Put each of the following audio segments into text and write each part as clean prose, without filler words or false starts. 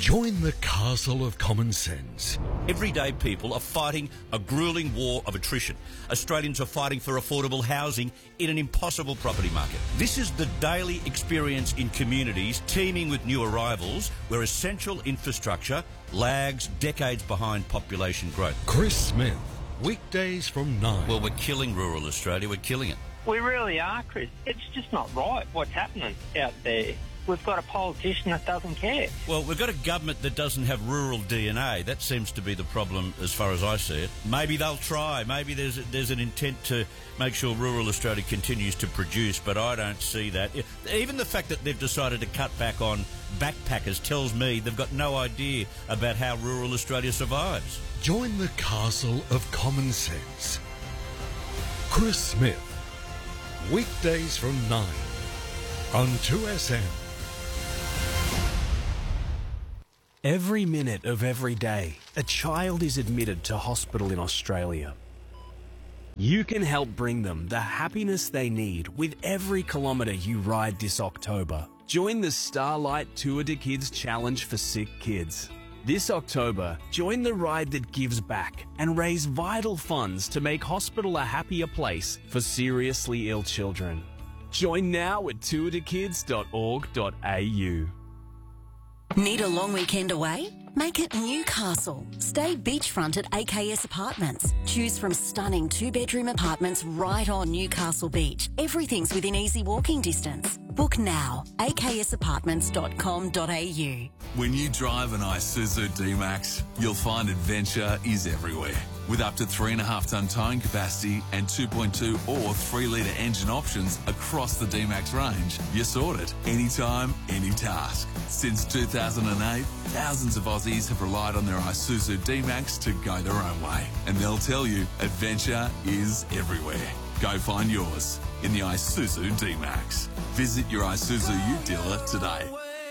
Join the castle of common sense. Everyday people are fighting a gruelling war of attrition. Australians are fighting for affordable housing in an impossible property market. This is the daily experience in communities teeming with new arrivals where essential infrastructure lags decades behind population growth. Chris Smith, weekdays from 9. Well, we're killing rural Australia. We're killing it. We really are, Chris. It's just not right what's happening out there. We've got a politician that doesn't care. Well, we've got a government that doesn't have rural DNA. That seems to be the problem as far as I see it. Maybe they'll try. Maybe there's an intent to make sure rural Australia continues to produce, but I don't see that. Even the fact that they've decided to cut back on backpackers tells me they've got no idea about how rural Australia survives. Join the castle of common sense. Chris Smith, weekdays from 9 on 2SM. Every minute of every day, a child is admitted to hospital in Australia. You can help bring them the happiness they need with every kilometre you ride this October. Join the Starlight Tour de Kids Challenge for Sick Kids. This October, join the ride that gives back and raise vital funds to make hospital a happier place for seriously ill children. Join now at tourdekids.org.au. Need a long weekend away? Make it Newcastle. Stay beachfront at AKS Apartments. Choose from stunning 2-bedroom apartments right on Newcastle Beach. Everything's within easy walking distance. Book now. aksapartments.com.au. When you drive an Isuzu D-Max, you'll find adventure is everywhere. With up to 3.5-tonne towing capacity and 2.2 or 3-litre engine options across the D-Max range, you're sorted. Anytime, any task. Since 2008, thousands of Aussies have relied on their Isuzu D-Max to go their own way. And they'll tell you, adventure is everywhere. Go find yours in the Isuzu D-Max. Visit your Isuzu Ute dealer today.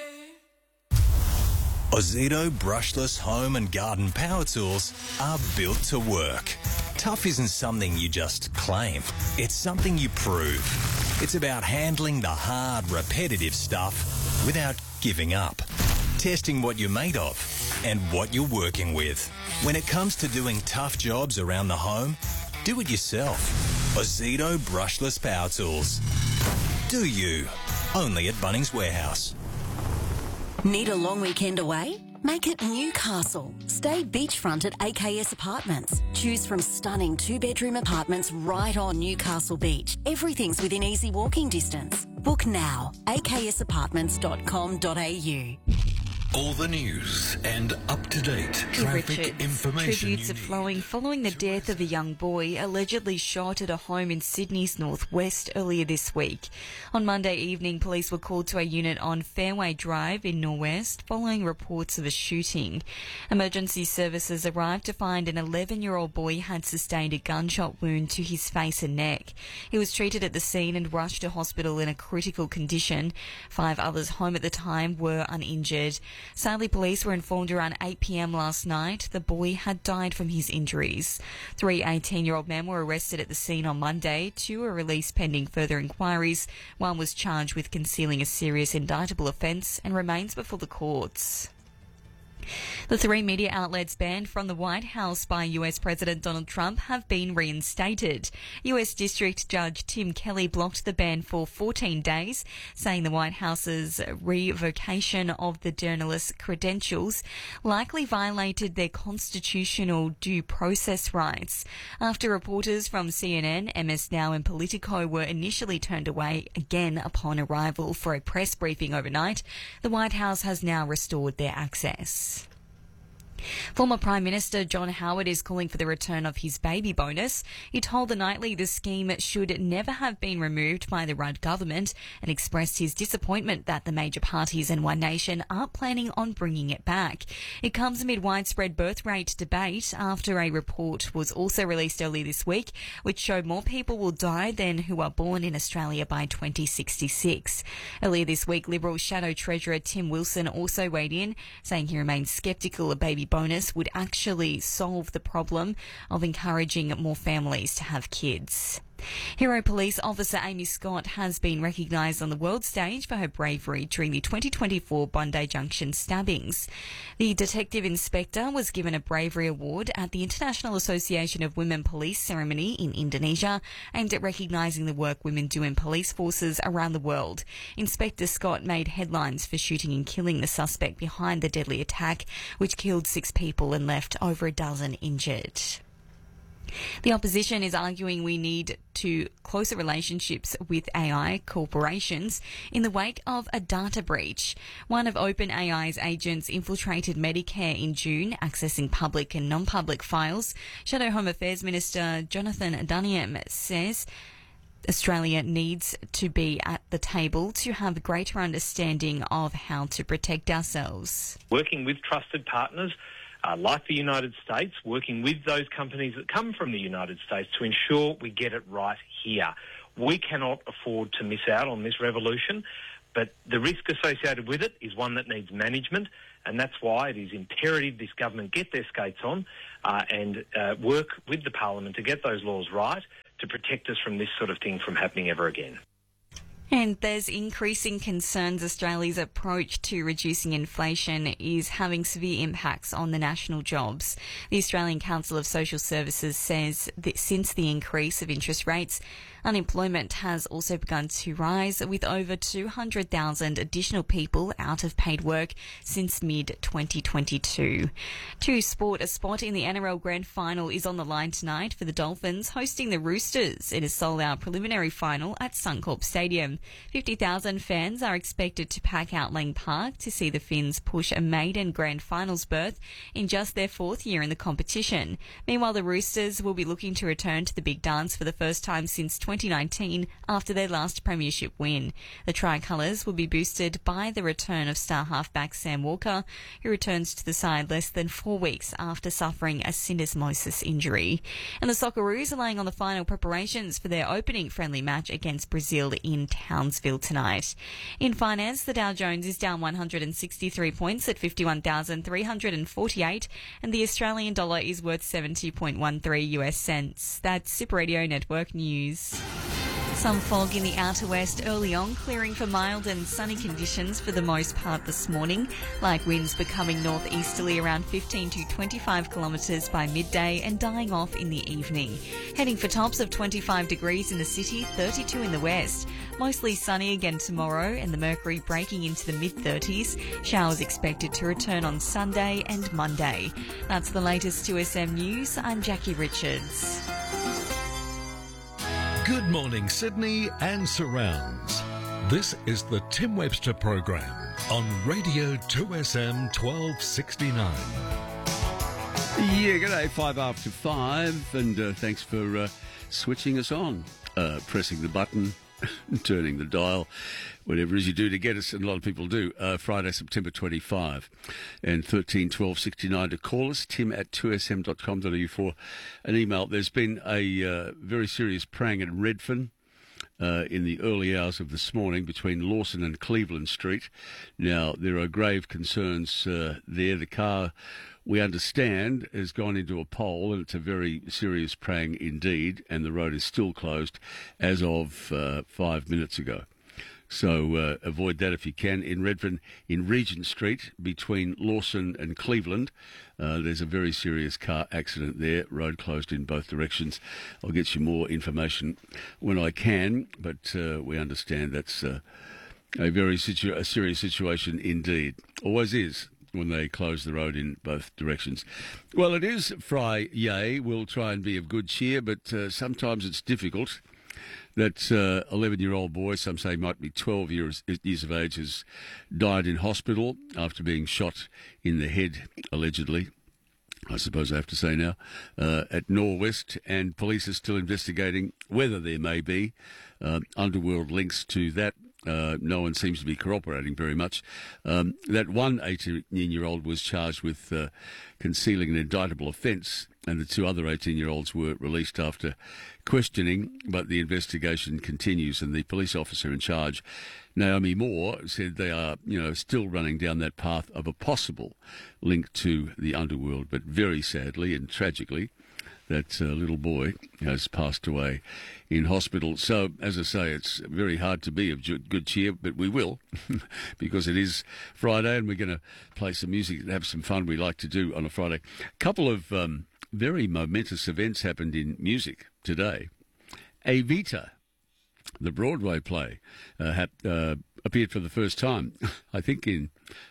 Ozito brushless home and garden power tools are built to work. Tough isn't something you just claim. It's something you prove. It's about handling the hard, repetitive stuff without giving up. Testing what you're made of and what you're working with. When it comes to doing tough jobs around the home, do it yourself. Ozito brushless power tools. Do you? Only at Bunnings Warehouse. Need a long weekend away? Make it Newcastle. Stay beachfront at AKS Apartments. Choose from stunning 2-bedroom apartments right on Newcastle Beach. Everything's within easy walking distance. Book now. aksapartments.com.au. All the news and up-to-date traffic information. Tributes are flowing following the death of a young boy allegedly shot at a home in Sydney's northwest earlier this week. On Monday evening, police were called to a unit on Fairway Drive in Norwest following reports of a shooting. Emergency services arrived to find an 11-year-old boy had sustained a gunshot wound to his face and neck. He was treated at the scene and rushed to hospital in a critical condition. 5 others home at the time were uninjured. Sadly, police were informed around 8 p.m. last night the boy had died from his injuries. 3 18-year-old men were arrested at the scene on Monday. 2 were released pending further inquiries. 1 was charged with concealing a serious indictable offence and remains before the courts. The 3 media outlets banned from the White House by US President Donald Trump have been reinstated. US District Judge Tim Kelly blocked the ban for 14 days, saying the White House's revocation of the journalists' credentials likely violated their constitutional due process rights. After reporters from CNN, MS Now and Politico were initially turned away again upon arrival for a press briefing overnight, the White House has now restored their access. Former Prime Minister John Howard is calling for the return of his baby bonus. He told The Nightly the scheme should never have been removed by the Rudd government and expressed his disappointment that the major parties and One Nation aren't planning on bringing it back. It comes amid widespread birth rate debate after a report was also released earlier this week which showed more people will die than who are born in Australia by 2066. Earlier this week, Liberal Shadow Treasurer Tim Wilson also weighed in, saying he remains sceptical a baby bonus would actually solve the problem of encouraging more families to have kids. Hero police officer Amy Scott has been recognised on the world stage for her bravery during the 2024 Bondi Junction stabbings. The detective inspector was given a bravery award at the International Association of Women Police ceremony in Indonesia, aimed at recognising the work women do in police forces around the world. Inspector Scott made headlines for shooting and killing the suspect behind the deadly attack, which killed 6 people and left over a dozen injured. The opposition is arguing we need closer relationships with AI corporations in the wake of a data breach. One of OpenAI's agents infiltrated Medicare in June, accessing public and non-public files. Shadow Home Affairs Minister Jonathan Duniam says Australia needs to be at the table to have a greater understanding of how to protect ourselves. Working with trusted partners like the United States, working with those companies that come from the United States to ensure we get it right here. We cannot afford to miss out on this revolution, but the risk associated with it is one that needs management, and that's why it is imperative this government get their skates on and work with the Parliament to get those laws right to protect us from this sort of thing from happening ever again. And there's increasing concerns Australia's approach to reducing inflation is having severe impacts on the national jobs. The Australian Council of Social Services says that since the increase of interest rates, unemployment has also begun to rise, with over 200,000 additional people out of paid work since mid-2022. To sport, a spot in the NRL Grand Final is on the line tonight for the Dolphins hosting the Roosters in a sold-out preliminary final at Suncorp Stadium. 50,000 fans are expected to pack out Lang Park to see the Finns push a maiden Grand Finals berth in just their 4th year in the competition. Meanwhile, the Roosters will be looking to return to the big dance for the first time since 2019 after their last premiership win. The Tricolours will be boosted by the return of star halfback Sam Walker, who returns to the side less than 4 weeks after suffering a syndesmosis injury. And the Socceroos are laying on the final preparations for their opening friendly match against Brazil in Townsville tonight. In finance, the Dow Jones is down 163 points at 51,348, and the Australian dollar is worth 70.13 US cents. That's Super Radio Network News. Some fog in the outer west early on, clearing for mild and sunny conditions for the most part this morning. Light winds becoming northeasterly around 15 to 25 kilometres by midday and dying off in the evening. Heading for tops of 25 degrees in the city, 32 in the west. Mostly sunny again tomorrow and the mercury breaking into the mid-30s. Showers expected to return on Sunday and Monday. That's the latest 2SM News. I'm Jackie Richards. Good morning, Sydney and surrounds. This is the Tim Webster program on Radio 2SM 1269. Yeah, g'day, 5 after 5, and thanks for switching us on, pressing the button, turning the dial, whatever it is you do to get us, and a lot of people do. Friday, September 25, and 13 12 69 to call us, tim@2sm.com.au for an email. There's been a very serious prang at Redfern in the early hours of this morning between Lawson and Cleveland Street. Now, there are grave concerns there. The car, we understand, has gone into a pole, and it's a very serious prang indeed, and the road is still closed as of 5 minutes ago. So avoid that if you can. In Redfern, in Regent Street, between Lawson and Cleveland, there's a very serious car accident there, road closed in both directions. I'll get you more information when I can, but we understand that's a very serious situation indeed. Always is when they close the road in both directions. Well, it is Friday. We'll try and be of good cheer, but sometimes it's difficult. That 11-year-old boy, some say might be 12 years of age, has died in hospital after being shot in the head, allegedly, I suppose I have to say now, at Norwest, and police are still investigating whether there may be underworld links to that. No one seems to be cooperating very much. That one 18-year-old was charged with concealing an indictable offence, and the 2 other 18-year-olds were released after questioning, but the investigation continues, and the police officer in charge, Naomi Moore, said they are, still running down that path of a possible link to the underworld, but very sadly and tragically, that little boy has passed away in hospital. So, as I say, it's very hard to be of good cheer, but we will, because it is Friday and we're going to play some music and have some fun we like to do on a Friday. A couple of very momentous events happened in music today. Evita, the Broadway play, appeared for the first time, I think, in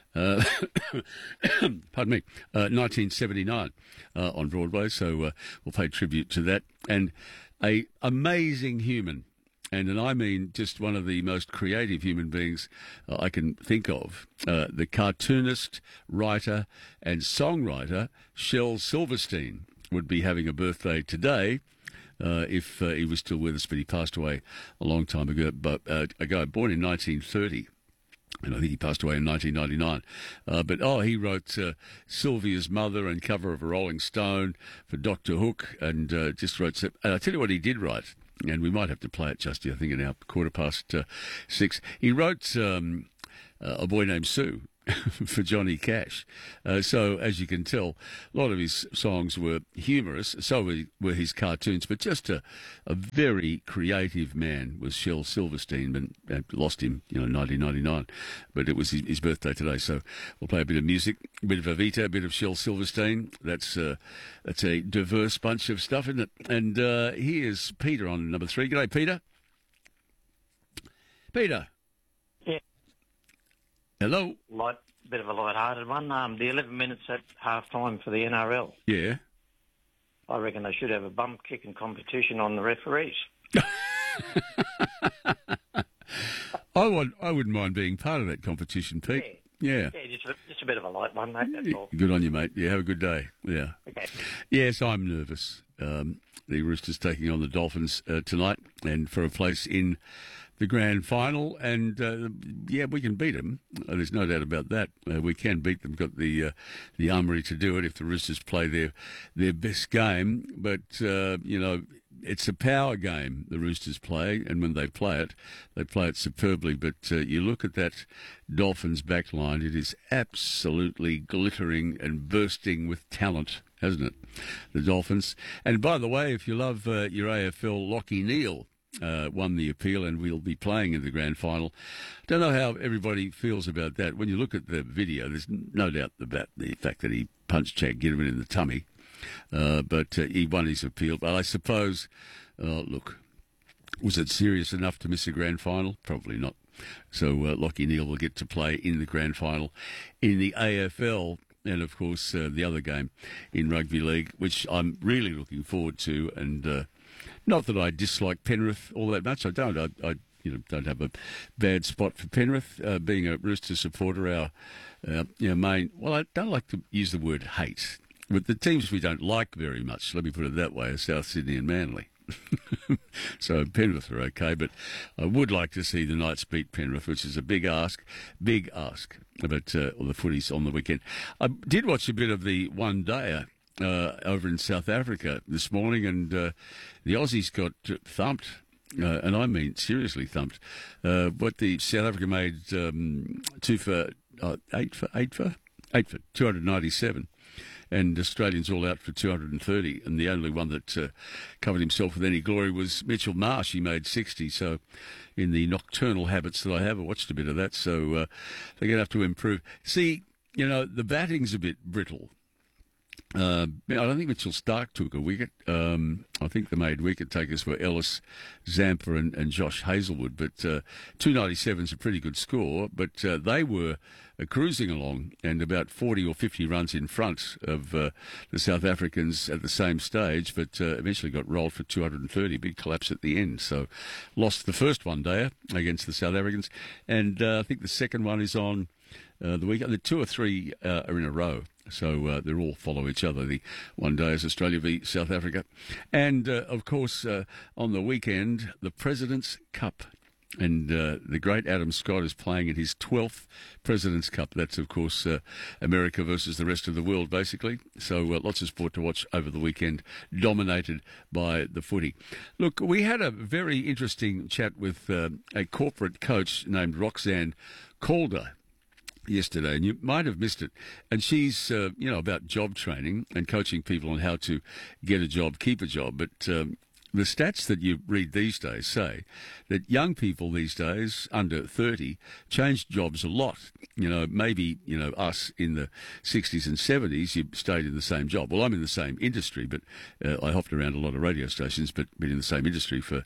1979 on Broadway. So we'll pay tribute to that. And a amazing human, and I mean just one of the most creative human beings I can think of, the cartoonist, writer, and songwriter Shel Silverstein would be having a birthday today. If he was still with us, but he passed away a long time ago. Born in 1930, and I think he passed away in 1999. He wrote Sylvia's Mother and cover of a Rolling Stone for Dr. Hook, and just wrote. And I tell you what he did write, and we might have to play it, Justy, I think, in our 6:15. He wrote A Boy Named Sue for Johnny Cash. So, as you can tell, a lot of his songs were humorous, so were his cartoons, but just a very creative man was Shel Silverstein, and lost him, in 1999. But it was his birthday today, so we'll play a bit of music, a bit of Evita, a bit of Shel Silverstein. That's a diverse bunch of stuff, isn't it? And here's Peter on number 3. G'day, Peter. Peter. Hello. Bit of a light-hearted one. The 11 minutes at half-time for the NRL. Yeah. I reckon they should have a bum-kicking competition on the referees. I wouldn't mind being part of that competition, Pete. Yeah. Yeah, just a bit of a light one, mate, that's all. Good on you, mate. Yeah, have a good day. Yeah. Okay. Yes, I'm nervous. The Roosters taking on the Dolphins tonight, and for a place in the grand final, and we can beat them. There's no doubt about that. We can beat them. Got the armoury to do it if the Roosters play their best game. But it's a power game the Roosters play, and when they play it superbly. But you look at that Dolphins back line, it is absolutely glittering and bursting with talent, hasn't it? The Dolphins. And by the way, if you love your AFL, Lachie Neale won the appeal and will be playing in the grand final. Don't know how everybody feels about that. When you look at the video, there's no doubt about the fact that he punched Chad Gitterman in the tummy, but he won his appeal. But I suppose, look, was it serious enough to miss a grand final? Probably not. So Lachie Neale will get to play in the grand final in the AFL. And, of course, the other game in rugby league, which I'm really looking forward to. And not that I dislike Penrith all that much. I don't. I don't have a bad spot for Penrith. Being a Rooster supporter, our main... Well, I don't like to use the word hate. But the teams we don't like very much, let me put it that way, are South Sydney and Manly. So Penrith are okay, but I would like to see the Knights beat Penrith, which is a big ask. But the footy's on the weekend. I did watch a bit of the one-dayer over in South Africa this morning, and the Aussies got thumped, and I mean seriously thumped. What the South Africa made 8 for 297. And Australians all out for 230, and the only one that covered himself with any glory was Mitchell Marsh. He made 60, so in the nocturnal habits that I have, I watched a bit of that, so they're going to have to improve. See, the batting's a bit brittle. I don't think Mitchell Starc took a wicket. I think the made wicket takers were Ellis, Zampa and Josh Hazlewood, but 297's a pretty good score, but they were cruising along and about 40 or 50 runs in front of the South Africans at the same stage, but eventually got rolled for 230. Big collapse at the end. So lost the first one-dayer against the South Africans, and I think the second one is on the weekend. The 2 or 3 are in a row. So they all follow each other. The one day is Australia v South Africa. And, of course, on the weekend, the President's Cup. And the great Adam Scott is playing in his 12th President's Cup. That's, of course, America versus the rest of the world, basically. So lots of sport to watch over the weekend, dominated by the footy. Look, we had a very interesting chat with a corporate coach named Roxanne Calder. yesterday, and you might have missed it. And she's, about job training and coaching people on how to get a job, keep a job. But the stats that you read these days say that young people these days, under 30, change jobs a lot. Maybe, us in the 60s and 70s, you stayed in the same job. Well, I'm in the same industry, but I hopped around a lot of radio stations, but been in the same industry for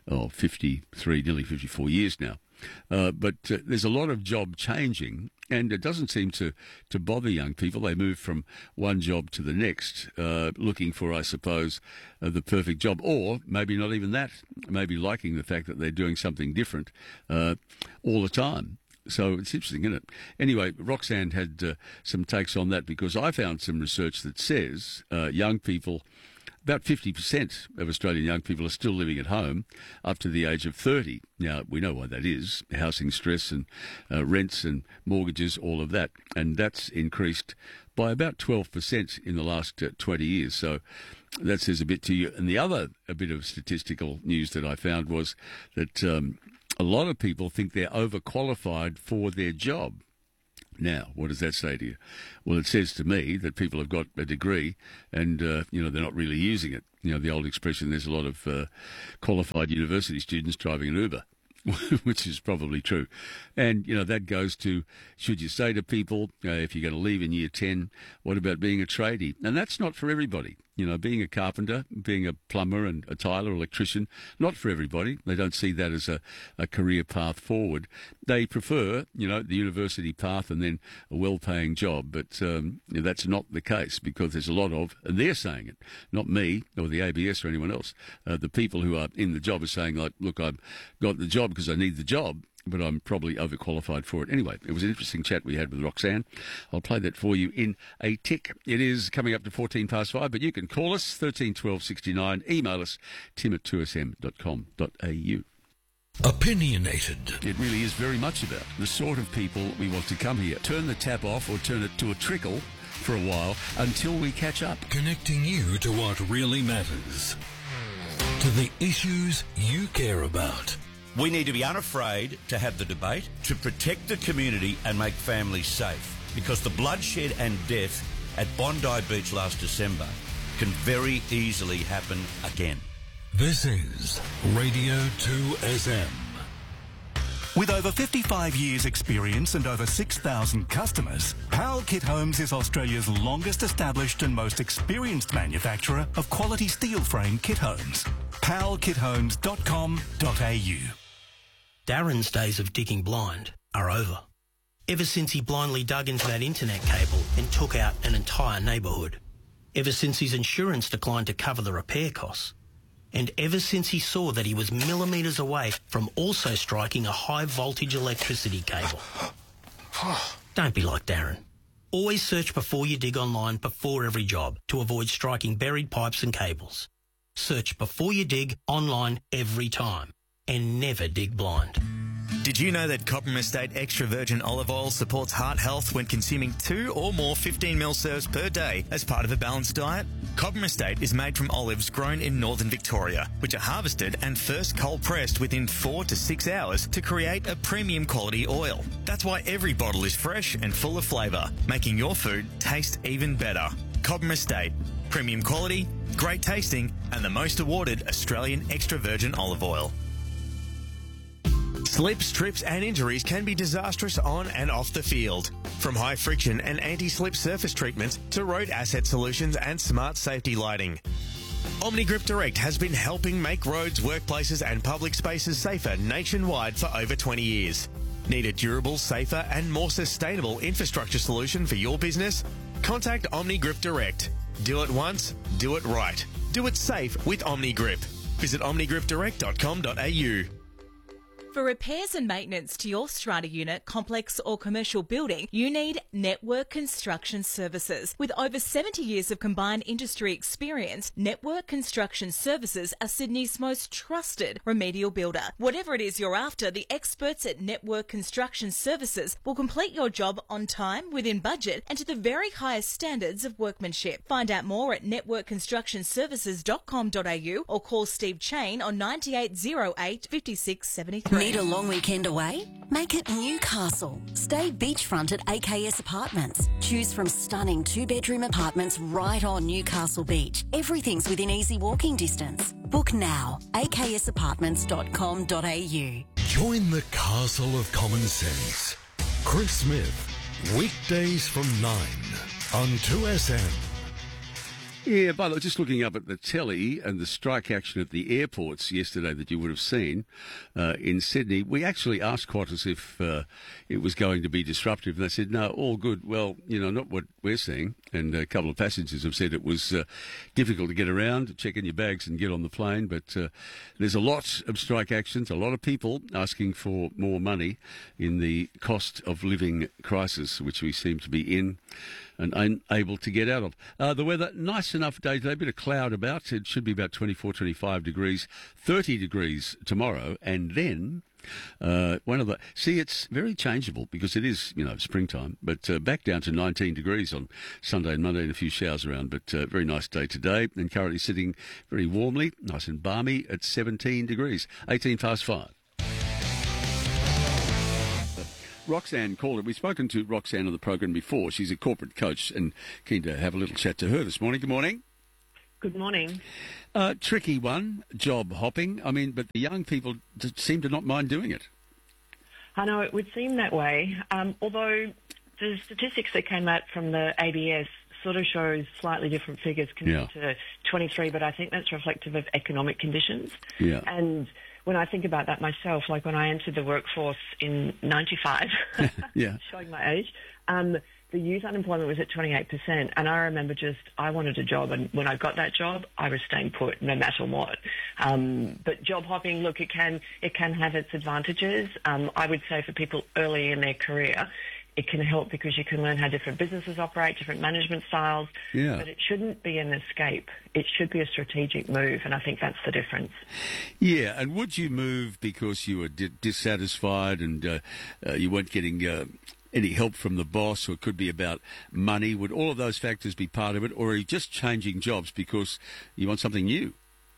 53, nearly 54 years now. But there's a lot of job changing, and it doesn't seem to bother young people. They move from one job to the next, looking for, I suppose, the perfect job, or maybe not even that, maybe liking the fact that they're doing something different all the time. So it's interesting, isn't it? Anyway, Roxanne had some takes on that, because I found some research that says young people, about 50% of Australian young people are still living at home up to the age of 30. Now, we know why that is, housing stress and rents and mortgages, all of that. And that's increased by about 12% in the last 20 years. So that says a bit to you. And the other bit of statistical news that I found was that a lot of people think they're overqualified for their job. Now, what does that say to you? Well, it says to me that people have got a degree and, they're not really using it. The old expression, there's a lot of qualified university students driving an Uber, which is probably true. And, that goes to, should you say to people, if you're going to leave in year 10, what about being a tradie? And that's not for everybody. Being a carpenter, being a plumber and a tiler, electrician, not for everybody. They don't see that as a career path forward. They prefer, the university path and then a well-paying job. But that's not the case, because there's a lot of, and they're saying it, not me or the ABS or anyone else. The people who are in the job are saying, like, look, I've got the job because I need the job, but I'm probably overqualified for it. Anyway, it was an interesting chat we had with Roxanne. I'll play that for you in a tick. It is coming up to 5:14, but you can call us 13 12 69, email us tim@2sm.com.au. Opinionated. It really is very much about the sort of people we want to come here. Turn the tap off or turn it to a trickle for a while until we catch up. Connecting you to what really matters, to the issues you care about. We need to be unafraid to have the debate, to protect the community and make families safe, because the bloodshed and death at Bondi Beach last December can very easily happen again. This is Radio 2SM. With over 55 years' experience and over 6,000 customers, Powell Kit Homes is Australia's longest established and most experienced manufacturer of quality steel frame kit homes. powellkithomes.com.au. Darren's days of digging blind are over. Ever since he blindly dug into that internet cable and took out an entire neighbourhood. Ever since his insurance declined to cover the repair costs. And ever since he saw that he was millimetres away from also striking a high voltage electricity cable. Don't be like Darren. Always search before you dig online before every job to avoid striking buried pipes and cables. Search before you dig online every time. And never dig blind. Did you know that Cobram Estate Extra Virgin Olive Oil supports heart health when consuming 2 or more 15ml serves per day as part of a balanced diet? Cobram Estate is made from olives grown in northern Victoria, which are harvested and first cold pressed within 4 to 6 hours to create a premium quality oil. That's why every bottle is fresh and full of flavour, making your food taste even better. Cobram Estate. Premium quality, great tasting, and the most awarded Australian extra virgin olive oil. Slips, trips and injuries can be disastrous on and off the field. From high friction and anti-slip surface treatments to road asset solutions and smart safety lighting. OmniGrip Direct has been helping make roads, workplaces and public spaces safer nationwide for over 20 years. Need a durable, safer and more sustainable infrastructure solution for your business? Contact OmniGrip Direct. Do it once, do it right. Do it safe with OmniGrip. Visit omnigripdirect.com.au. For repairs and maintenance to your strata unit, complex or commercial building, you need Network Construction Services. With over 70 years of combined industry experience, Network Construction Services are Sydney's most trusted remedial builder. Whatever it is you're after, the experts at Network Construction Services will complete your job on time, within budget and to the very highest standards of workmanship. Find out more at networkconstructionservices.com.au or call Steve Chain on 9808 5673. Need a long weekend away? Make it Newcastle. Stay beachfront at AKS Apartments. Choose from stunning 2-bedroom apartments right on Newcastle Beach. Everything's within easy walking distance. Book now. aksapartments.com.au. Join the castle of common sense. Chris Smith, weekdays from 9 on 2SM. Yeah, by the way, just looking up at the telly and the strike action at the airports yesterday that you would have seen in Sydney, we actually asked Qantas if it was going to be disruptive. And they said, no, all good. Well, not what we're seeing. And a couple of passengers have said it was difficult to get around, check in your bags and get on the plane. But there's a lot of strike actions, a lot of people asking for more money in the cost of living crisis, which we seem to be in and unable to get out of. The weather, nice enough day today, a bit of cloud about. It should be about 24, 25 degrees, 30 degrees tomorrow. And then it's very changeable because it is, springtime, but back down to 19 degrees on Sunday and Monday and a few showers around. But very nice day today and currently sitting very warmly, nice and balmy at 17 degrees, 18 past 5. Roxanne called it. We've spoken to Roxanne on the program before. She's a corporate coach and keen to have a little chat to her this morning. Good morning. Good morning. Tricky one, job hopping. But the young people seem to not mind doing it. I know it would seem that way, although the statistics that came out from the ABS sort of shows slightly different figures compared to 23, but I think that's reflective of economic conditions. Yeah. And when I think about that myself, like when I entered the workforce in 95, showing my age, the youth unemployment was at 28%. And I remember I wanted a job. And when I got that job, I was staying put no matter what. But job hopping, look, it can have its advantages. I would say for people early in their career, it can help because you can learn how different businesses operate, different management styles. Yeah. But it shouldn't be an escape. It should be a strategic move, and I think that's the difference. Yeah, and would you move because you were dissatisfied and you weren't getting any help from the boss, or it could be about money? Would all of those factors be part of it, or are you just changing jobs because you want something new?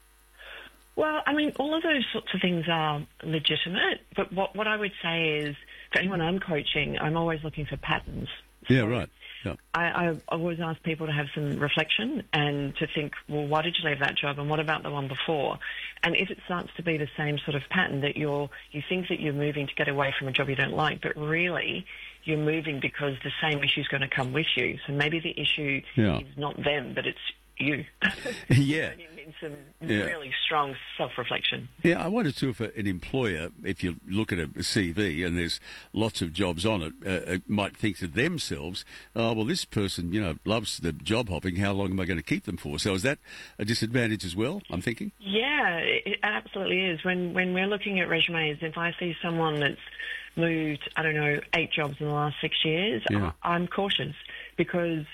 Well, all of those sorts of things are legitimate, but what I would say is, for anyone I'm coaching, I'm always looking for patterns. Yeah, right. Yeah. I always ask people to have some reflection and to think, well, why did you leave that job and what about the one before? And if it starts to be the same sort of pattern that you think that you're moving to get away from a job you don't like, but really you're moving because the same issue is going to come with you. So maybe the issue is not them, but it's you. Yeah. And you need some really strong self-reflection. Yeah, I wonder too if an employer, if you look at a CV and there's lots of jobs on it, might think to themselves, oh, well, this person, loves the job hopping. How long am I going to keep them for? So is that a disadvantage as well, I'm thinking? Yeah, it absolutely is. When we're looking at resumes, if I see someone that's moved, 8 jobs in the last 6 years, I'm cautious because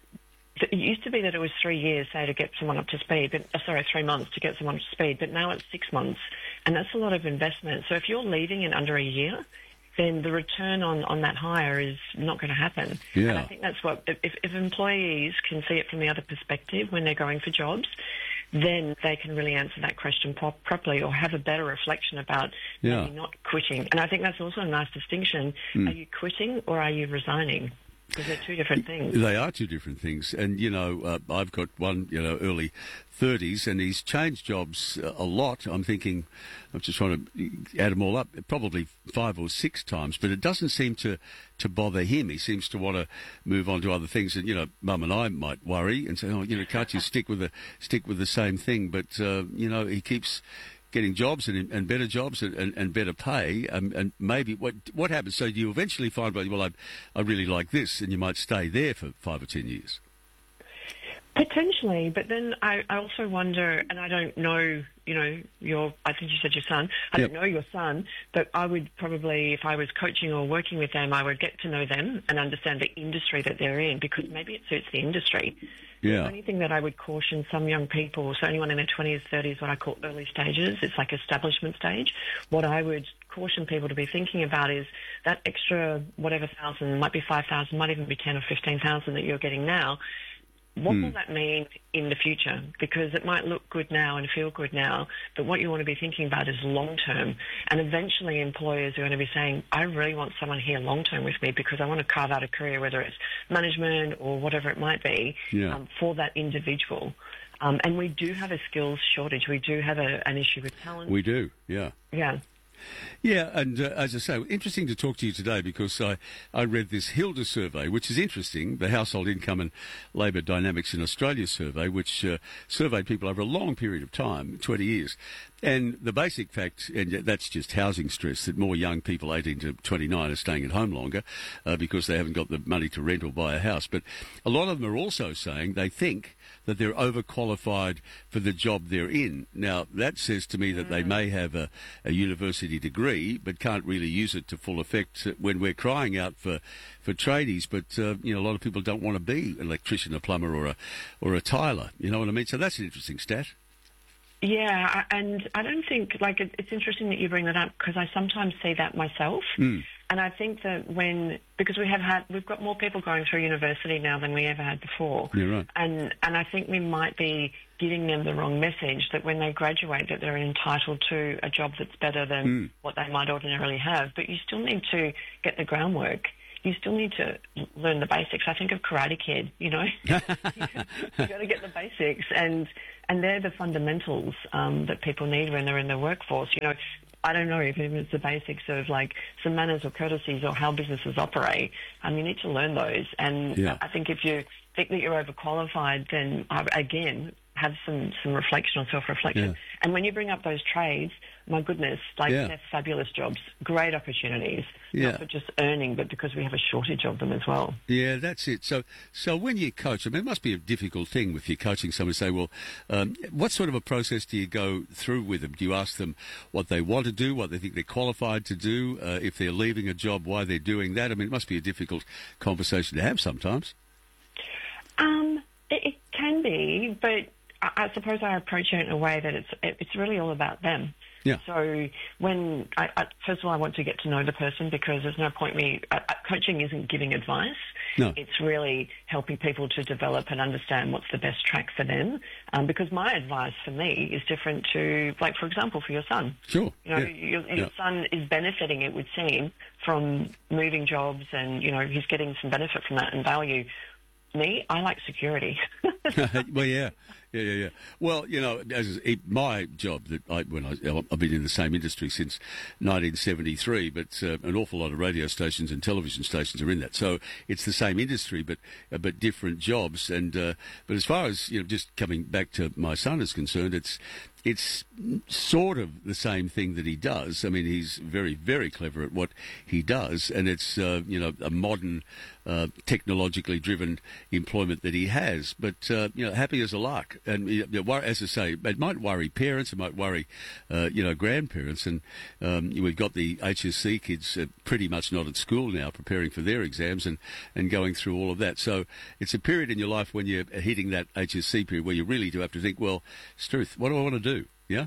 it used to be that it was 3 years, say, to get someone up to speed, 3 months to get someone up to speed, but now it's 6 months, and that's a lot of investment. So if you're leaving in under a year, then the return on that hire is not going to happen. Yeah. And I think that's what, if employees can see it from the other perspective when they're going for jobs, then they can really answer that question properly or have a better reflection about maybe not quitting. And I think that's also a nice distinction. Are you quitting or are you resigning? Because they're two different things. They are two different things. And, I've got one, early 30s, and he's changed jobs a lot. I'm thinking, I'm just trying to add them all up, probably 5 or 6 times. But it doesn't seem to bother him. He seems to want to move on to other things. And, Mum and I might worry and say, can't you stick with the same thing? But, he keeps getting jobs and better jobs and better pay, and maybe what happens? So do you eventually find, well, I really like this, and you might stay there for 5 or 10 years? Potentially, but then I also wonder, and I don't know, I think you said your son. I don't know your son, but I would probably, if I was coaching or working with them, I would get to know them and understand the industry that they're in, because maybe it suits the industry. Yeah. The only thing that I would caution some young people, so anyone in their 20s, 30s, what I call early stages, it's like establishment stage. What I would caution people to be thinking about is that extra whatever thousand, might be 5,000, might even be 10 or 15,000 that you're getting now. What will that mean in the future? Because it might look good now and feel good now, but what you want to be thinking about is long term. And eventually employers are going to be saying, I really want someone here long term with me because I want to carve out a career, whether it's management or whatever it might be, for that individual. And we do have a skills shortage. We do have an issue with talent. We do, yeah. Yeah. Yeah, and as I say, interesting to talk to you today because I read this Hilda survey, which is interesting, the Household Income and Labour Dynamics in Australia survey, which surveyed people over a long period of time, 20 years. And the basic fact, and that's just housing stress, that more young people 18 to 29 are staying at home longer because they haven't got the money to rent or buy a house. But a lot of them are also saying they think that they're overqualified for the job they're in. Now, that says to me that they may have a university degree but can't really use it to full effect when we're crying out for tradies. But, a lot of people don't want to be an electrician, a plumber or a tiler. You know what I mean? So that's an interesting stat. Yeah, and I don't think, it's interesting that you bring that up because I sometimes see that myself. And I think that because we've got more people going through university now than we ever had before. You're right. And I think we might be giving them the wrong message that when they graduate that they're entitled to a job that's better than what they might ordinarily have. But you still need to get the groundwork. You still need to learn the basics. I think of Karate Kid, you got to get the basics, and they're the fundamentals that people need when they're in the workforce. I don't know if it's the basics of some manners or courtesies or how businesses operate. You need to learn those. And I think if you think that you're overqualified, then again, have some reflection or self-reflection. Yeah. And when you bring up those trades, my goodness, they're fabulous jobs, great opportunities, not for just earning, but because we have a shortage of them as well. Yeah, that's it. So when you coach, it must be a difficult thing if you're coaching someone to say, well, what sort of a process do you go through with them? Do you ask them what they want to do, what they think they're qualified to do, if they're leaving a job, why they're doing that? I mean, it must be a difficult conversation to have sometimes. It can be, but I suppose I approach it in a way that it's really all about them. Yeah. So when first of all, I want to get to know the person because there's no point coaching isn't giving advice. No. It's really helping people to develop and understand what's the best track for them. Because my advice for me is different to, for example, for your son. Sure. Your son is benefiting, it would seem, from moving jobs and, he's getting some benefit from that and value. Me, I like security. Well, yeah. Well, my job I've been in the same industry since 1973, but an awful lot of radio stations and television stations are in that. So it's the same industry, but different jobs. And but as far as just coming back to my son is concerned, it's sort of the same thing that he does. I mean, he's very, very clever at what he does, and it's a modern, technologically driven employment that he has. But happy as a lark, and as I say, it might worry parents, it might worry grandparents, and we've got the HSC kids pretty much not at school now, preparing for their exams and going through all of that. So it's a period in your life when you're hitting that HSC period where you really do have to think, well, Struth, what do I want to do? Yeah?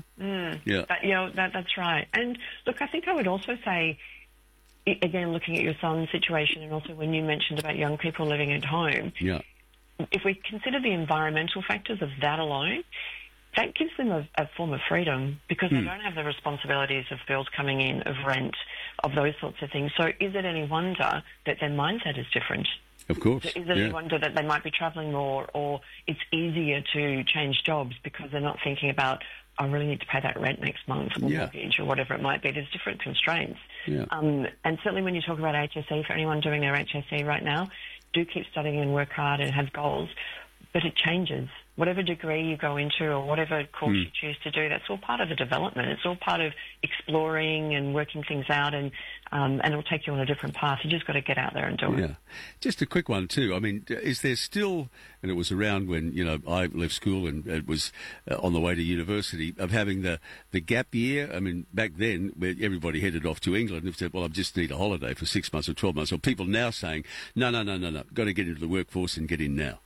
That's right. And look, I think I would also say, again, looking at your son's situation and also when you mentioned about young people living at home, if we consider the environmental factors of that alone, that gives them a form of freedom because they don't have the responsibilities of bills coming in, of rent, of those sorts of things. So is it any wonder that their mindset is different? Of course. Is it any wonder that they might be travelling more or it's easier to change jobs because they're not thinking about, I really need to pay that rent next month or mortgage or whatever it might be. There's different constraints. Yeah. And certainly when you talk about HSC, for anyone doing their HSC right now, do keep studying and work hard and have goals, but it changes. Whatever degree you go into or whatever course you choose to do, that's all part of the development. It's all part of exploring and working things out, and it'll take you on a different path. You just got to get out there and do it. Yeah. Just a quick one too. I mean, is there still, and it was around when I left school and it was on the way to university, of having the gap year? I mean, back then where everybody headed off to England and said, well, I just need a holiday for 6 months or 12 months. Or people now saying, no, got to get into the workforce and get in now.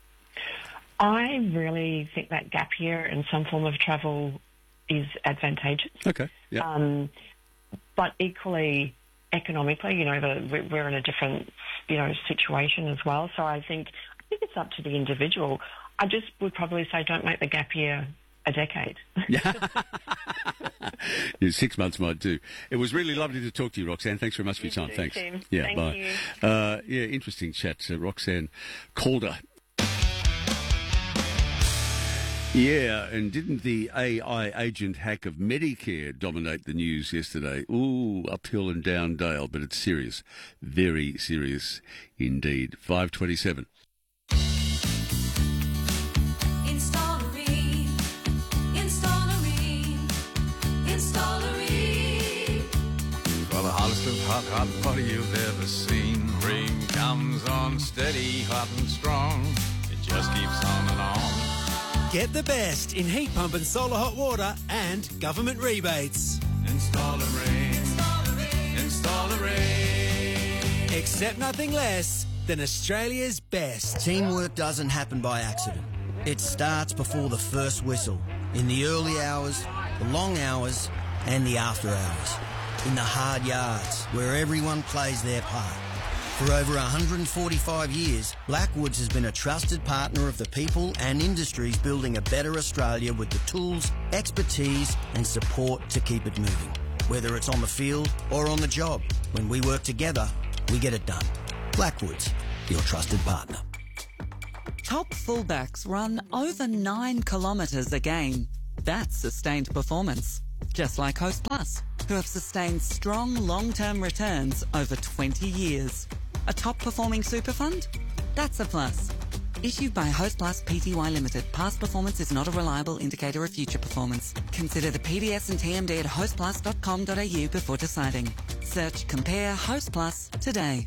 I really think that gap year and some form of travel is advantageous. Okay. Yeah. But equally, economically, we're in a different, situation as well. So I think think it's up to the individual. I just would probably say don't make the gap year a decade. Yeah, 6 months might do. It was really lovely to talk to you, Roxanne. Thanks very much for your time. Thanks. Tim. Yeah, Thank bye. you. Interesting chat. Roxanne Calder. Yeah, and didn't the AI agent hack of Medicare dominate the news yesterday? Ooh, uphill and down Dale, but it's serious. Very serious indeed. 5:27. For the hottest of hot water you've ever seen. Rain comes on steady, hot and strong. It just keeps on and on. Get the best in heat pump and solar hot water and government rebates. Install a rain. Install a rain. Accept nothing less than Australia's best. Teamwork doesn't happen by accident. It starts before the first whistle, in the early hours, the long hours, and the after hours. In the hard yards, where everyone plays their part. For over 145 years, Blackwoods has been a trusted partner of the people and industries building a better Australia with the tools, expertise and support to keep it moving. Whether it's on the field or on the job, when we work together, we get it done. Blackwoods, your trusted partner. Top fullbacks run over 9 kilometres a game. That's sustained performance. Just like Host Plus, who have sustained strong long-term returns over 20 years. A top-performing super fund? That's a plus. Issued by Host Plus Pty Limited. Past performance is not a reliable indicator of future performance. Consider the PDS and TMD at hostplus.com.au before deciding. Search Compare Host Plus today.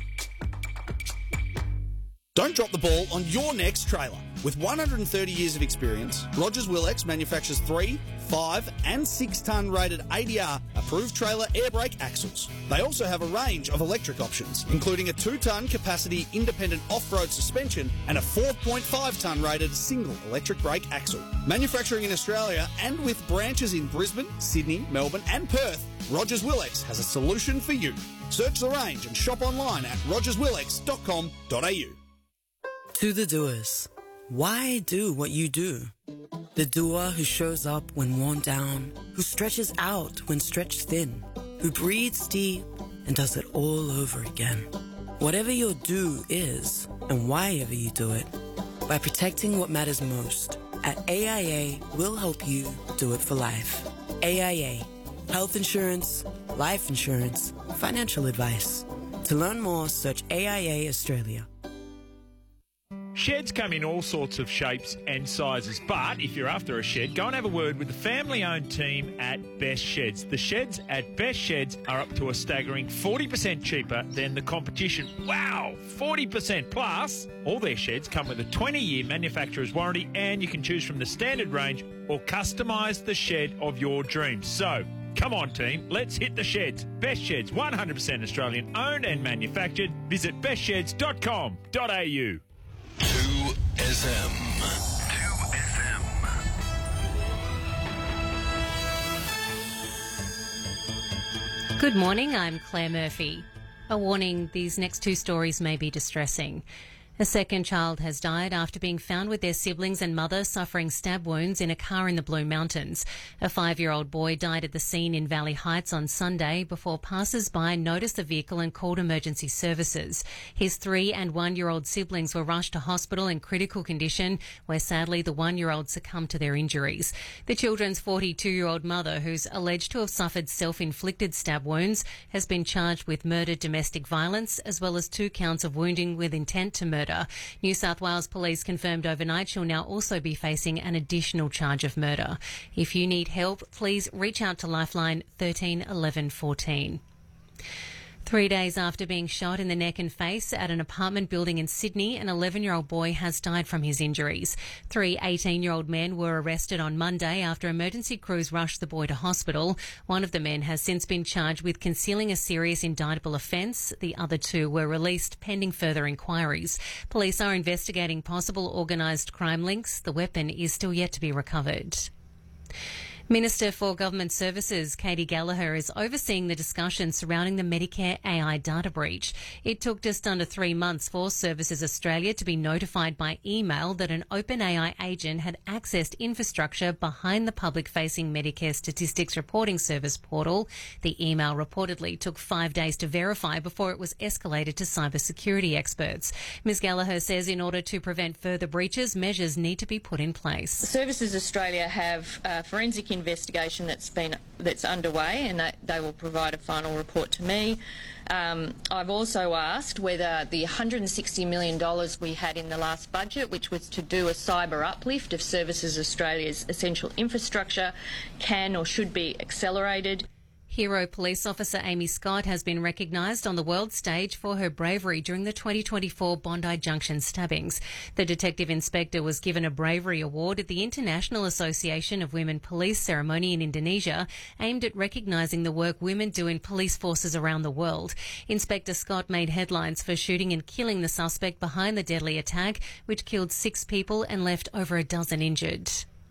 Don't drop the ball on your next trailer. With 130 years of experience, Rogers Willex manufactures 3, 5 and 6 tonne rated ADR approved trailer air brake axles. They also have a range of electric options, including a 2 tonne capacity independent off-road suspension and a 4.5 tonne rated single electric brake axle. Manufacturing in Australia and with branches in Brisbane, Sydney, Melbourne and Perth, Rogers Willex has a solution for you. Search the range and shop online at rogerswillex.com.au. To the doers, why do what you do? The doer who shows up when worn down, who stretches out when stretched thin, who breathes deep and does it all over again. Whatever your do is, and why ever you do it, by protecting what matters most, at AIA, we'll help you do it for life. AIA, health insurance, life insurance, financial advice. To learn more, search AIA Australia. Sheds come in all sorts of shapes and sizes, but if you're after a shed, go and have a word with the family-owned team at Best Sheds. The sheds at Best Sheds are up to a staggering 40% cheaper than the competition. Wow, 40%! Plus, all their sheds come with a 20-year manufacturer's warranty, and you can choose from the standard range or customise the shed of your dreams. So, come on, team, let's hit the sheds. Best Sheds, 100% Australian owned and manufactured. Visit bestsheds.com.au. 2SM. Good morning, I'm Claire Murphy. A warning, these next 2 stories may be distressing. A second child has died after being found with their siblings and mother suffering stab wounds in a car in the Blue Mountains. A 5-year-old boy died at the scene in Valley Heights on Sunday before passers-by noticed the vehicle and called emergency services. His 3- and 1-year-old siblings were rushed to hospital in critical condition, where sadly the 1-year-old succumbed to their injuries. The children's 42-year-old mother, who's alleged to have suffered self-inflicted stab wounds, has been charged with murder, domestic violence, as well as 2 counts of wounding with intent to murder. New South Wales Police confirmed overnight she'll now also be facing an additional charge of murder. If you need help, please reach out to Lifeline 13 11 14. 3 days after being shot in the neck and face at an apartment building in Sydney, an 11-year-old boy has died from his injuries. 3 18-year-old men were arrested on Monday after emergency crews rushed the boy to hospital. One of the men has since been charged with concealing a serious indictable offence. The other 2 were released pending further inquiries. Police are investigating possible organised crime links. The weapon is still yet to be recovered. Minister for Government Services, Katie Gallagher, is overseeing the discussion surrounding the Medicare AI data breach. It took just under 3 months for Services Australia to be notified by email that an OpenAI agent had accessed infrastructure behind the public-facing Medicare Statistics Reporting Service portal. The email reportedly took 5 days to verify before it was escalated to cybersecurity experts. Ms Gallagher says in order to prevent further breaches, measures need to be put in place. Services Australia have forensic investigation that's underway, and they will provide a final report to me. I've also asked whether the $160 million we had in the last budget, which was to do a cyber uplift of Services Australia's essential infrastructure, can or should be accelerated. Hero police officer Amy Scott has been recognised on the world stage for her bravery during the 2024 Bondi Junction stabbings. The detective inspector was given a bravery award at the International Association of Women Police ceremony in Indonesia, aimed at recognising the work women do in police forces around the world. Inspector Scott made headlines for shooting and killing the suspect behind the deadly attack, which killed 6 people and left over a dozen injured.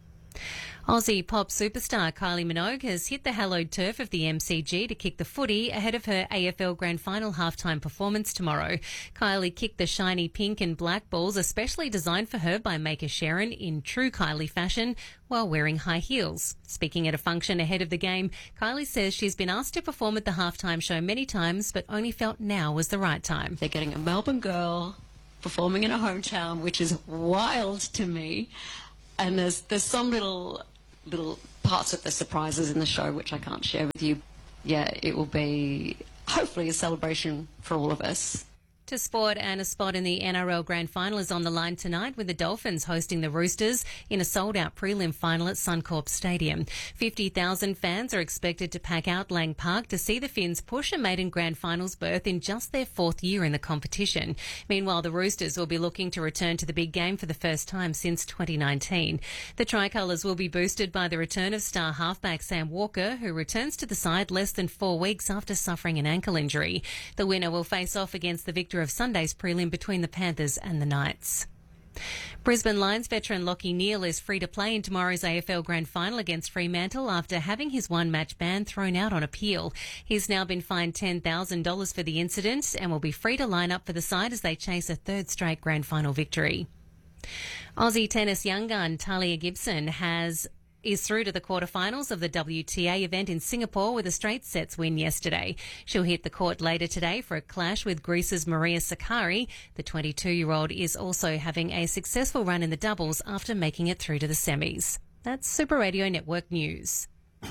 Aussie pop superstar Kylie Minogue has hit the hallowed turf of the MCG to kick the footy ahead of her AFL Grand Final halftime performance tomorrow. Kylie kicked the shiny pink and black balls especially designed for her by maker Sharon in true Kylie fashion while wearing high heels. Speaking at a function ahead of the game, Kylie says she's been asked to perform at the halftime show many times but only felt now was the right time. They're getting a Melbourne girl performing in a hometown, which is wild to me. And there's some little parts of the surprises in the show which I can't share with you. Yeah, it will be hopefully a celebration for all of us. To sport, and a spot in the NRL Grand Final is on the line tonight with the Dolphins hosting the Roosters in a sold-out prelim final at Suncorp Stadium. 50,000 fans are expected to pack out Lang Park to see the Finns push a maiden Grand Finals berth in just their 4th year in the competition. Meanwhile, the Roosters will be looking to return to the big game for the first time since 2019. The Tricolours will be boosted by the return of star halfback Sam Walker, who returns to the side less than 4 weeks after suffering an ankle injury. The winner will face off against the victor of Sunday's prelim between the Panthers and the Knights. Brisbane Lions veteran Lachie Neale is free to play in tomorrow's AFL Grand Final against Fremantle after having his one-match ban thrown out on appeal. He's now been fined $10,000 for the incident and will be free to line up for the side as they chase a 3rd straight Grand Final victory. Aussie tennis young gun Talia Gibson is through to the quarterfinals of the WTA event in Singapore with a straight sets win yesterday. She'll hit the court later today for a clash with Greece's Maria Sakkari. The 22-year-old is also having a successful run in the doubles after making it through to the semis. That's Super Radio Network News.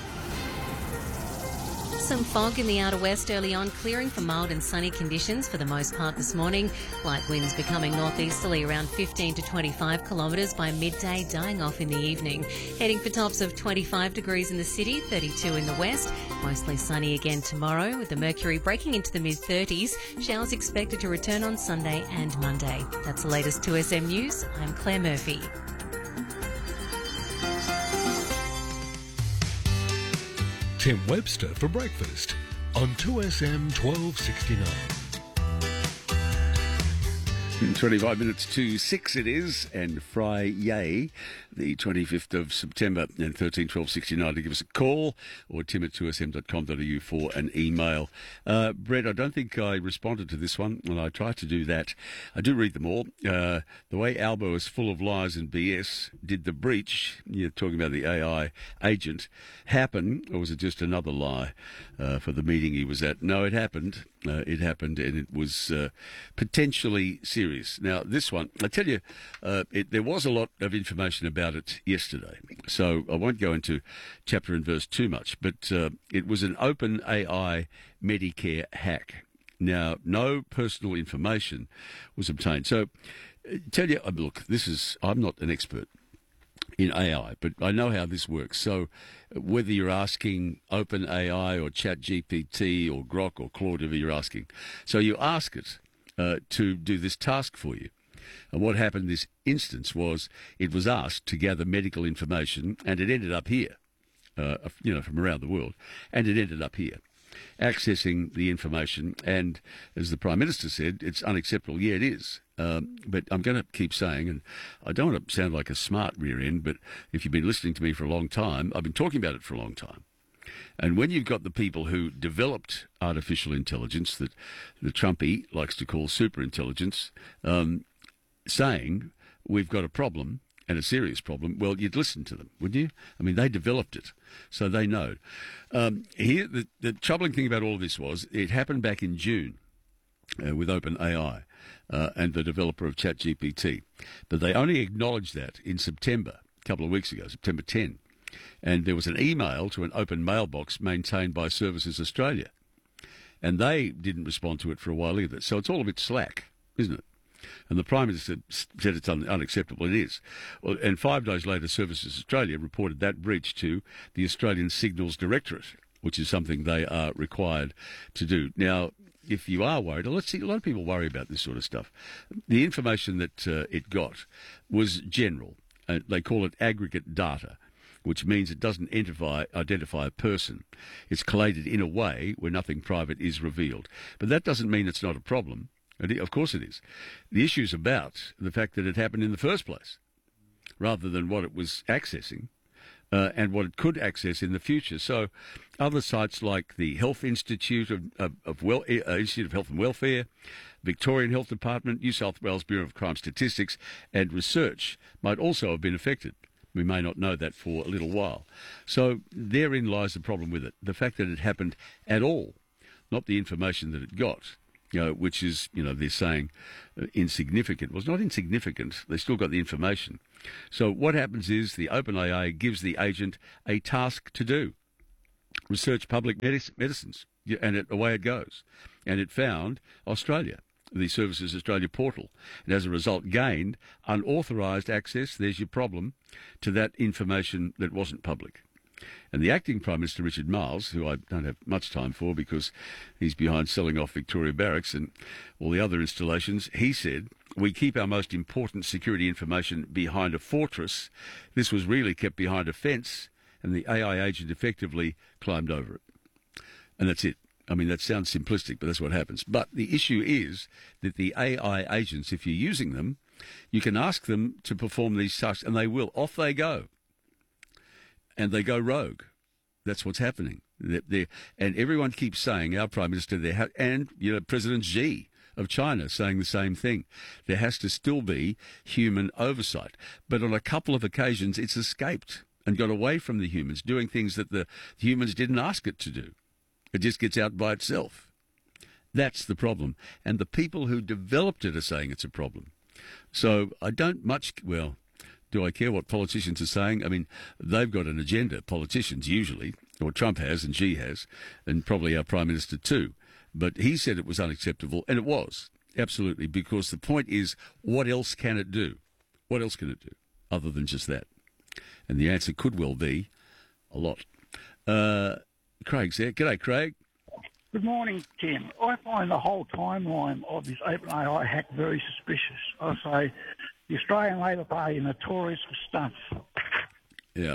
Some fog in the outer west early on, clearing for mild and sunny conditions for the most part this morning. Light winds becoming northeasterly around 15 to 25 kilometres by midday, dying off in the evening. Heading for tops of 25 degrees in the city, 32 in the west. Mostly sunny again tomorrow, with the mercury breaking into the mid-30s. Showers expected to return on Sunday and Monday. That's the latest 2SM News. I'm Claire Murphy. Tim Webster for breakfast on 2SM 1269. 25 minutes to 6 it is, and Friday, the 25th of September, and 131269 to give us a call, or tim at 2sm.com.au for an email. Brett, I don't think I responded to this one, and I try to do that. I do read them all. The way Albo is full of lies and BS, did the breach, you're talking about the AI agent, happen, or was it just another lie for the meeting he was at? No, it happened. It happened, and it was potentially serious. Now, this one, I tell you, there was a lot of information about it yesterday, so I won't go into chapter and verse too much, but it was an OpenAI Medicare hack. Now, no personal information was obtained. So, tell you, look, I'm not an expert in AI, but I know how this works. So whether you're asking OpenAI or ChatGPT or Grok or Claude, whatever you're asking, so you ask it to do this task for you. And what happened in this instance was it was asked to gather medical information, and it ended up here, from around the world, and it ended up here. accessing the information. And as the Prime Minister said, it's unacceptable. Yeah, it is. But I'm going to keep saying, and I don't want to sound like a smart rear end, but if you've been listening to me for a long time, I've been talking about it for a long time. And when you've got the people who developed artificial intelligence that the Trumpy likes to call superintelligence, saying we've got a problem, and a serious problem, well, you'd listen to them, wouldn't you? I mean, they developed it, so they know. Here, the troubling thing about all of this was it happened back in June with OpenAI and the developer of ChatGPT. But they only acknowledged that in September, a couple of weeks ago, September 10. And there was an email to an open mailbox maintained by Services Australia. And they didn't respond to it for a while either. So it's all a bit slack, isn't it? And the Prime Minister said it's unacceptable. It is. Well, and 5 days later, Services Australia reported that breach to the Australian Signals Directorate, which is something they are required to do. Now, if you are worried, let's see, a lot of people worry about this sort of stuff. The information that it got was general. They call it aggregate data, which means it doesn't identify a person. It's collated in a way where nothing private is revealed. But that doesn't mean it's not a problem. Of course it is. The issue's about the fact that it happened in the first place, rather than what it was accessing and what it could access in the future. So other sites like the Health Institute Institute of Health and Welfare, Victorian Health Department, New South Wales Bureau of Crime Statistics and Research might also have been affected. We may not know that for a little while. So therein lies the problem with it, the fact that it happened at all, not the information that it got. Which is, they're saying insignificant. Well, it's not insignificant. They still got the information. So what happens is the OpenAI gives the agent a task to do. Research public medicines. And away it goes. And it found Australia, the Services Australia portal. And as a result, gained unauthorised access, there's your problem, to that information that wasn't public. And the acting Prime Minister, Richard Marles, who I don't have much time for because he's behind selling off Victoria Barracks and all the other installations, he said, we keep our most important security information behind a fortress. This was really kept behind a fence, and the AI agent effectively climbed over it. And that's it. I mean, that sounds simplistic, but that's what happens. But the issue is that the AI agents, if you're using them, you can ask them to perform these tasks, and they will. Off they go. And they go rogue. That's what's happening. And everyone keeps saying, our Prime Minister there, and President Xi of China saying the same thing. There has to still be human oversight. But on a couple of occasions, it's escaped and got away from the humans, doing things that the humans didn't ask it to do. It just gets out by itself. That's the problem. And the people who developed it are saying it's a problem. So I don't much, well... Do I care what politicians are saying? I mean, they've got an agenda, politicians usually, or Trump has and Xi has, and probably our Prime Minister too. But he said it was unacceptable, and it was, absolutely, because the point is, what else can it do? What else can it do other than just that? And the answer could well be a lot. Craig's there. G'day, Craig. Good morning, Tim. I find the whole timeline of this OpenAI hack very suspicious. I say... The Australian Labor Party are notorious for stunts. Yeah.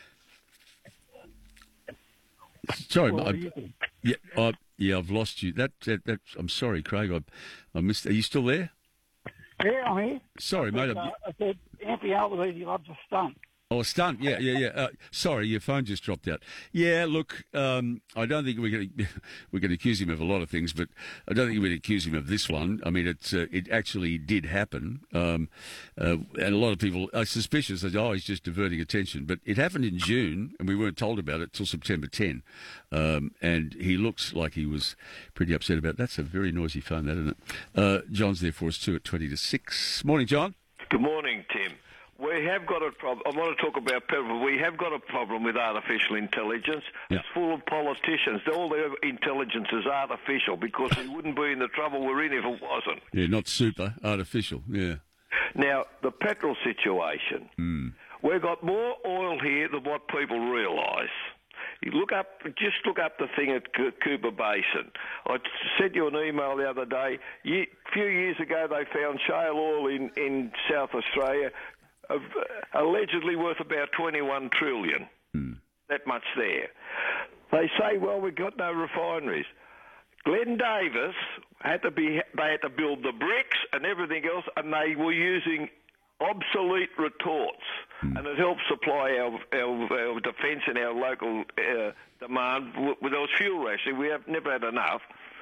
Sorry, I've lost you. That I'm sorry, Craig. I missed. Are you still there? Yeah, I'm here. Sorry, mate. I said Anthony Albanese loves a stunt. Oh, a stunt. Yeah. Sorry, your phone just dropped out. Yeah, look, I don't think we can accuse him of a lot of things, but I don't think we can accuse him of this one. I mean, it actually did happen, and a lot of people are suspicious that he's just diverting attention. But it happened in June, and we weren't told about it till September 10. And he looks like he was pretty upset about it. That's a very noisy phone, that, isn't it? John's there for us too at 20 to 6. Morning, John. Good morning, Tim. We have got a problem. I want to talk about people. We have got a problem with artificial intelligence. Yeah. It's full of politicians. All their intelligence is artificial because we wouldn't be in the trouble we're in if it wasn't. Yeah, not super, artificial, yeah. Now, the petrol situation. We've got more oil here than what people realise. Just look up the thing at Cooper Basin. I sent you an email the other day. A few years ago, they found shale oil in South Australia, allegedly worth about $21 trillion. That much there. They say, well, we've got no refineries. Glenn Davis they had to build the bricks and everything else, and they were using obsolete retorts, and it helped supply our defence and our local demand. With those fuel rationing, we have never had enough.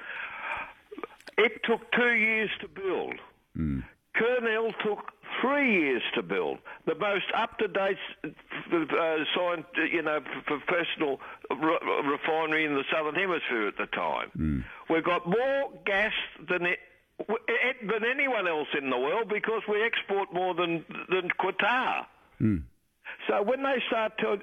It took 2 years to build. Kurnell took 3 years to build. The most up-to-date, professional refinery in the Southern Hemisphere at the time. We've got more gas than anyone else in the world because we export more than Qatar. So when they start to...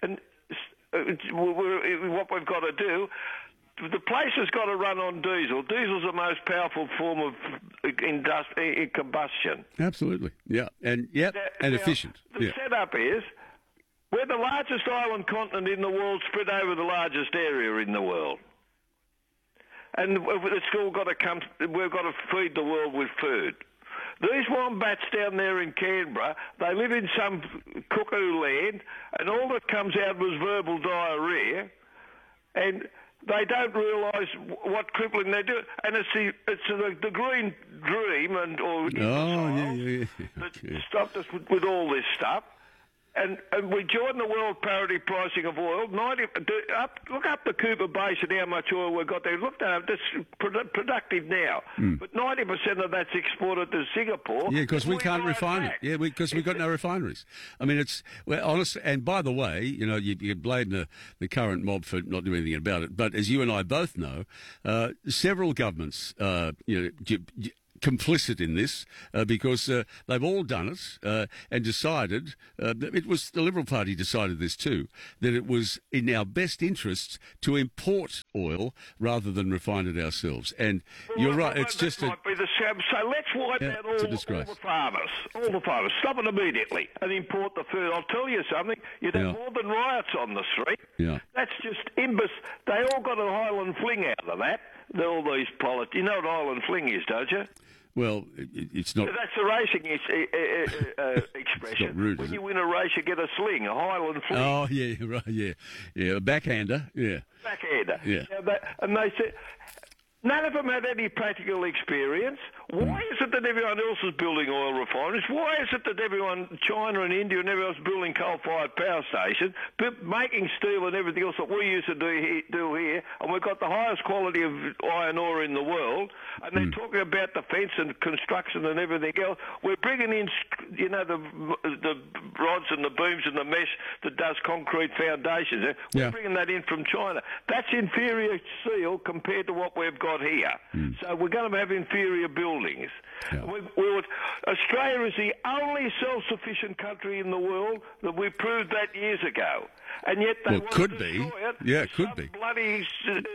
what we've got to do... The place has got to run on diesel. Diesel's the most powerful form of combustion. Absolutely, yeah, and efficient. The setup is we're the largest island continent in the world, spread over the largest area in the world, and it's all got to come. We've got to feed the world with food. These wombats down there in Canberra, they live in some cuckoo land, and all that comes out was verbal diarrhea, and they don't realise what crippling they do, and it's the green dream that stopped us with all this stuff. And we joined the world parity pricing of oil. Look up the Cooper Basin, how much oil we've got there. Look at it, it's productive now. But 90% of that's exported to Singapore. Yeah, because we can't refine it. Yeah, because we've got no refineries. I mean, we're honest. And by the way, you blame the current mob for not doing anything about it. But as you and I both know, several governments, complicit in this because they've all done it and decided, it was the Liberal Party decided this too, that it was in our best interests to import oil rather than refine it ourselves. And you're right, it's just might be the same. So let's wipe out all the farmers. All the farmers. Stop it immediately and import the food. I'll tell you something, you'd have more than riots on the street. Yeah. That's just imbecile. They all got a Highland fling out of that. All these politics. You know what Highland fling is, don't you? Well, it's not... That's the racing expression. It's not rude, when you win a race, you get a sling, a Highland fling. Oh, yeah, right, yeah. Yeah, a backhander, yeah. Backhander. Yeah. And they said... None of them had any practical experience. Why is it that everyone else is building oil refineries? Why is it that China and India and everyone else is building coal-fired power stations, making steel and everything else that we used to do here, and we've got the highest quality of iron ore in the world, and they're talking about defence and construction and everything else. We're bringing in, the rods and the booms and the mesh that does concrete foundations. We're bringing that in from China. That's inferior steel compared to what we've got here. So we're going to have inferior buildings. Australia is the only self-sufficient country in the world that we proved that years ago. And yet they could be. Yeah, it could be. Bloody...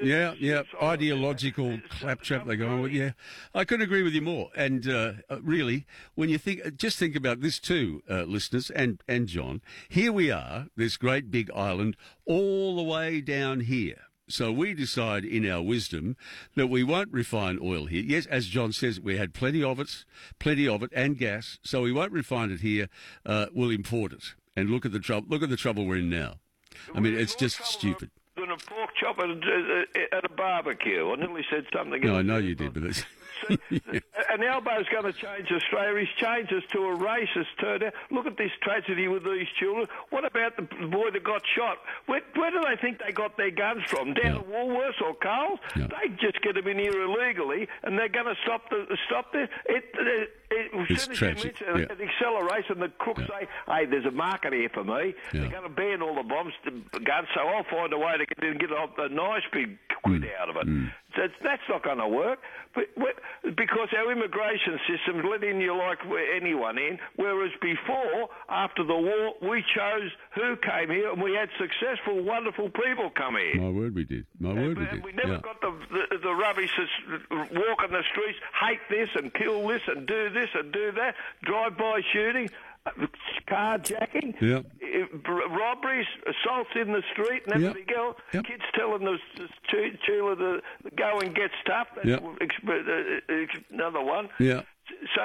ideological claptrap they go on with. Yeah, I couldn't agree with you more. And really, when you just think about this too, listeners and John, here we are, this great big island, all the way down here. So we decide in our wisdom that we won't refine oil here. Yes, as John says, we had plenty of it, and gas. So we won't refine it here. We'll import it. And look at the trouble. Look at the trouble we're in now. I mean, it's just stupid. Than a pork chop at a barbecue. I nearly said something. No, I know you did, but it's... An elbow's going to change Australia. He's changed us to a racist turnout. Look at this tragedy with these children. What about the boy that got shot? Where do they think they got their guns from? Down at Woolworths or Coles? They just get them in here illegally, and they're going to stop this. It's tragic. It accelerates, and the crooks say, "Hey, there's a market here for me." They're going to ban all the guns, so I'll find a way to get a nice big quid out of it. So that's not going to work, because our immigration system's letting you like anyone in, whereas before, after the war, we chose who came here, and we had successful, wonderful people come here. My word, we did. My word, we did. We never got the rubbish that's walking the streets, hate this and kill this and do this and do that, drive-by shooting, carjacking, robberies, assaults in the street and everything else. Kids telling the Chula to go and get stuff. That's another one. Yeah. So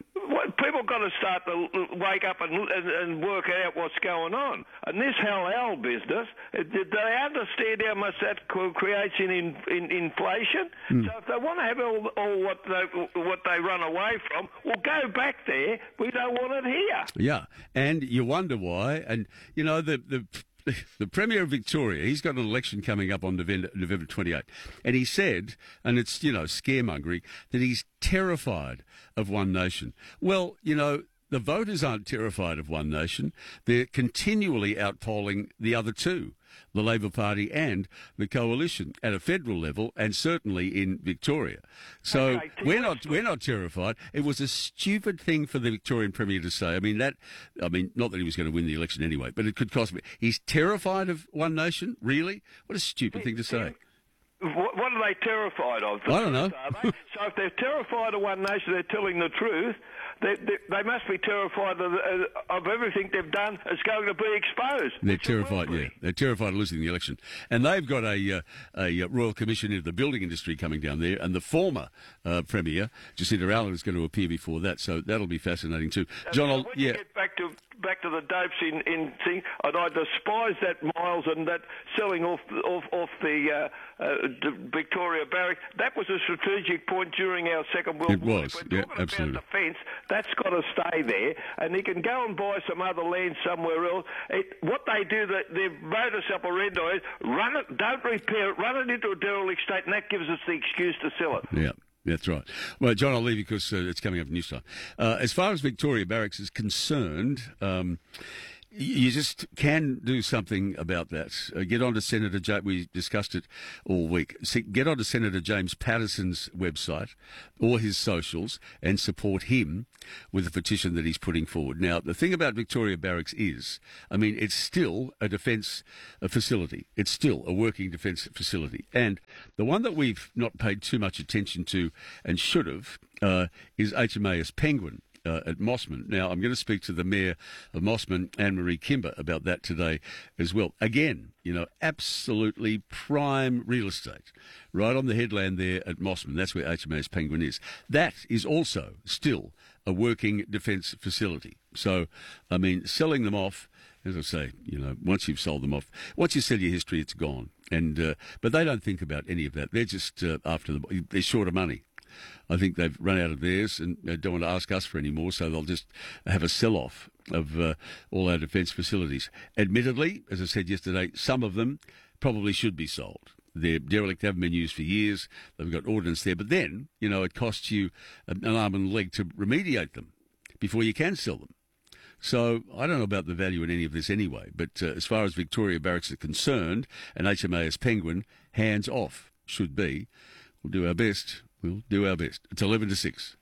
People got to start to wake up and work out what's going on. And this hell business, do they understand how much that creates in inflation? So if they want to have all what they run away from, well, go back there. We don't want it here. Yeah, and you wonder why. And, you know, the Premier of Victoria, he's got an election coming up on November 28th. And he said, and it's, you know, scaremongering, that he's terrified of One Nation. Well, you know, the voters aren't terrified of One Nation. They're continually outpolling the other two, the Labor Party and the Coalition, at a federal level and certainly in Victoria. So we're not terrified. It was a stupid thing for the Victorian Premier to say. I mean, not that he was going to win the election anyway, but it could cost me. He's terrified of One Nation? Really? What a stupid thing to say. What are they terrified of? I don't know. So if they're terrified of One Nation, they're telling the truth. They must be terrified of everything they've done is going to be exposed. They're terrified, yeah. They're terrified of losing the election. And they've got a Royal Commission into the building industry coming down there, and the former Premier, Jacinda Allen, is going to appear before that, so that'll be fascinating too. John, you get back to the dopes in thing, and I despise that Miles and that selling off the Victoria Barracks. That was a strategic point during our Second World War. It was, yeah, absolutely. About defence, that's got to stay there, and he can go and buy some other land somewhere else. What they do, their modus operandi is run it, don't repair it, run it into a derelict state, and that gives us the excuse to sell it. Yeah. That's right. Well, John, I'll leave you because it's coming up in news time. As far as Victoria Barracks is concerned, you just can do something about that. Get on to Senator James. We discussed it all week. Get on to Senator James Patterson's website or his socials and support him with the petition that he's putting forward. Now, the thing about Victoria Barracks is, I mean, it's still a defence facility. It's still a working defence facility. And the one that we've not paid too much attention to and should have is HMAS Penguin. At Mossman. Now, I'm going to speak to the Mayor of Mossman, Anne-Marie Kimber, about that today as well. Again, you know, absolutely prime real estate, right on the headland there at Mossman. That's where HMAS Penguin is. That is also still a working defence facility. So, I mean, selling them off, as I say, you know, once you've sold them off, once you sell your history, it's gone. And but they don't think about any of that. They're just they're short of money. I think they've run out of theirs and don't want to ask us for any more, so they'll just have a sell-off of all our defence facilities. Admittedly, as I said yesterday, some of them probably should be sold. They're derelict, haven't been used for years. They've got ordnance there. But then, you know, it costs you an arm and a leg to remediate them before you can sell them. So I don't know about the value in any of this anyway. But as far as Victoria Barracks are concerned, and HMAS Penguin, hands off should be. We'll do our best. We'll do our best. It's 11 to 6.